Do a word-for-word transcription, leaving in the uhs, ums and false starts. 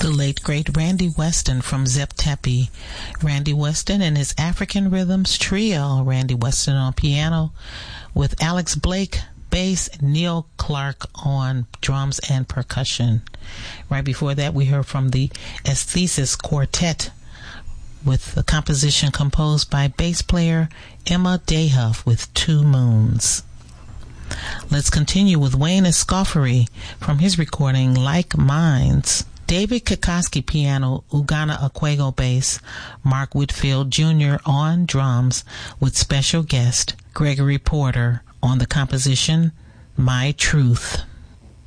The late, great Randy Weston from Zep Tepi. Randy Weston and his African Rhythms Trio. Randy Weston on piano with Alex Blake, bass, Neil Clark on drums and percussion. Right before that, we heard from the Aesthesis Quartet with a composition composed by bass player Emma Dayhuff with Two Moons. Let's continue with Wayne Escoffery from his recording Like Minds. David Kikoski piano, Ugana Aquego bass, Mark Whitfield Junior on drums with special guest Gregory Porter on the composition My Truth.